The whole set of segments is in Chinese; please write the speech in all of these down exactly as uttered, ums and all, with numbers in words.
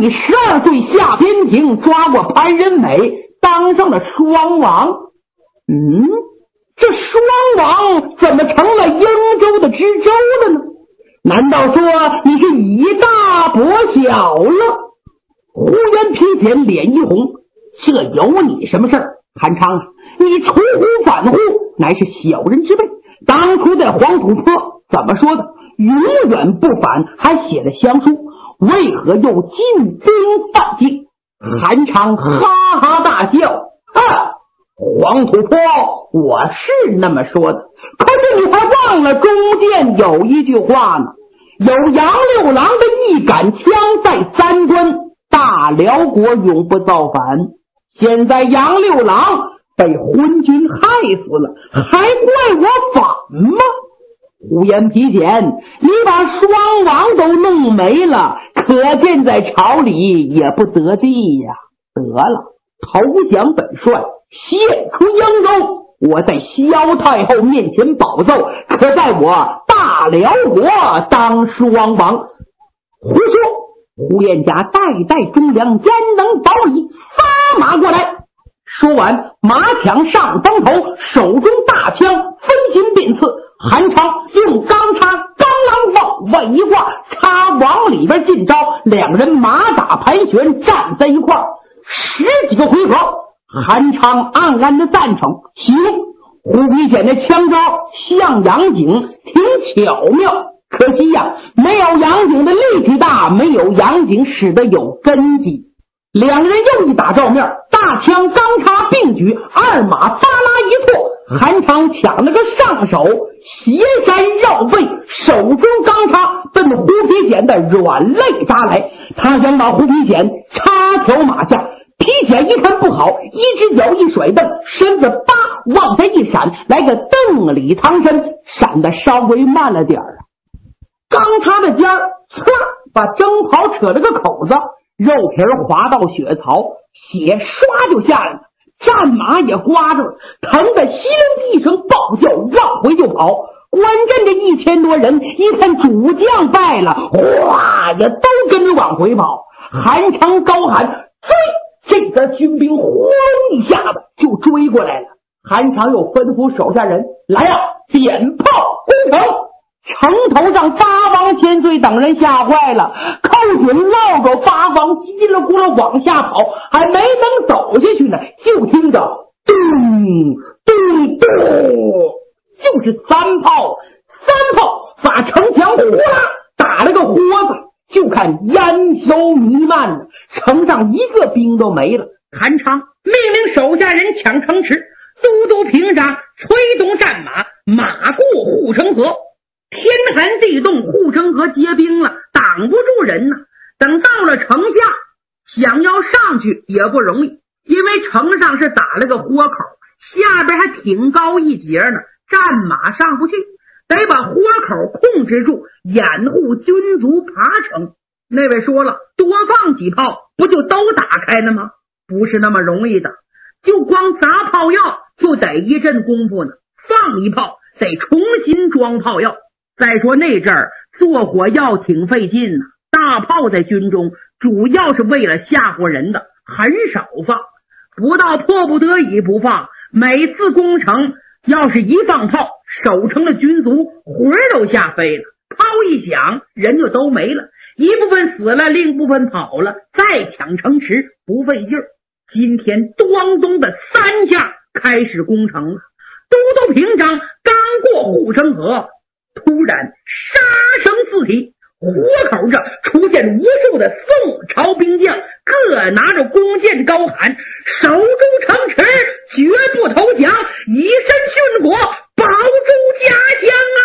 你十二岁下边庭，抓过潘仁美，当上了双王。嗯，这双王怎么成了英州的知州了呢？难道说你是以大博小了？胡元皮简脸一红，这有你什么事儿？韩昌啊，你出乎反户，乃是小人之辈。当初在黄土坡怎么说的？永远不反，还写了降书，为何又进兵犯境？韩昌哈哈大笑，啊，黄土坡我是那么说的，可是你还忘了中间有一句话呢，有杨六郎的一杆枪在三关，大辽国永不造反。现在杨六郎被昏君害死了，还怪我反吗？胡言皮简，你把双王都弄没了，可见在朝里也不得地呀。得了，投降本帅，献出英州，我在萧太后面前保奏，可在我大辽国当双王。胡说！胡彦甲代代忠良，焉能保你？发马过来！说完，马抢上当头，手中大枪分心便刺。韩昌用钢叉钢狼往外一挂，插往里边进招，两人马打盘旋，站在一块儿十几个回合。韩昌暗暗的赞成，行。胡皮简的枪招像杨景，挺巧妙，可惜呀、啊，没有杨景的力气大，没有杨景使得有根基。两人又一打照面，大枪钢叉并举，二马发拉一错。韩昌抢了个上手，斜山绕背，手中钢叉奔胡皮简的软肋扎来。他想把胡皮简插条马下，皮简一看不好，一只脚一甩蹬，身子叭往下一闪，来个蹬里藏身，闪得稍微慢了点儿啊。钢叉的尖儿呲把征袍扯了个口子，肉皮滑到血槽，血唰就下来了。战马也刮着了，疼得稀灵一声暴叫，往回就跑。关阵这一千多人一看主将败了，哗也都跟着往回跑。韩昌高喊追，这边军兵呼隆一下子就追过来了。韩昌又吩咐手下人来呀、啊，点炮攻城。城头上八王千岁等人吓坏了，寇准绕着八王叽里咕噜往下跑，还没能走下去呢，就听着咚咚咚，就是三炮，三炮把城墙呼啦打了个豁子，就看烟硝弥漫，城上一个兵都没了。韩昌命令手下人抢城池，都督平沙催动战马，马过护城河。天寒地冻，护城河结冰了，挡不住人呢。等到了城下，想要上去也不容易，因为城上是打了个豁口，下边还挺高一截呢，战马上不去，得把豁口控制住，掩护军卒爬城。那位说了，多放几炮不就都打开了吗？不是那么容易的，就光砸炮药就得一阵功夫呢，放一炮得重新装炮药。再说那阵儿做火药挺费劲呢、啊，大炮在军中主要是为了吓唬人的，很少放，不到迫不得已不放。每次攻城要是一放炮，守城的军卒魂儿都吓飞了，炮一响人就都没了，一部分死了，另一部分跑了，再抢城池不费劲儿。今天咣咚的三下开始攻城了，都督平章刚过护城河，突然杀声四起，豁口这出现无数的宋朝兵将，各拿着弓箭高喊，守住城池，绝不投降，以身殉国，保住家乡啊！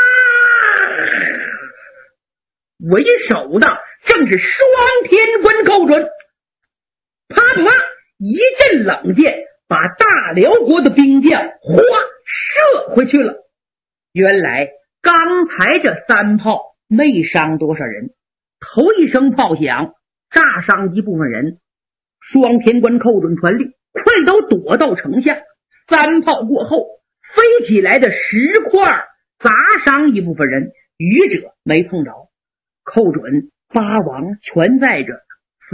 为首的正是双天关寇准，啪啪一阵冷箭把大辽国的兵将哗射回去了。原来刚才这三炮没伤多少人，头一声炮响炸伤一部分人，双天关寇准传令，快都躲到城下。三炮过后，飞起来的石块砸伤一部分人，余者没碰着。寇准八王全在这